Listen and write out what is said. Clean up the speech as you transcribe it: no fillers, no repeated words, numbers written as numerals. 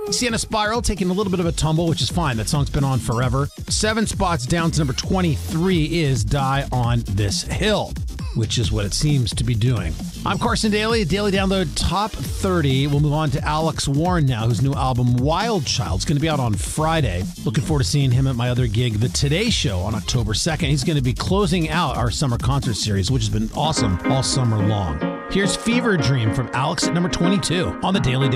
Sienna Spiral taking a little bit of a tumble, which is fine. That song's been on forever. 7 spots down to number 23 is Die on This Hill, which is what it seems to be doing. I'm Carson Daly, Daily Download Top 30. We'll move on to Alex Warren now, whose new album, Wild Child, is going to be out on Friday. Looking forward to seeing him at my other gig, The Today Show, on October 2nd. He's going to be closing out our summer concert series, which has been awesome all summer long. Here's Fever Dream from Alex at number 22 on the Daily Download.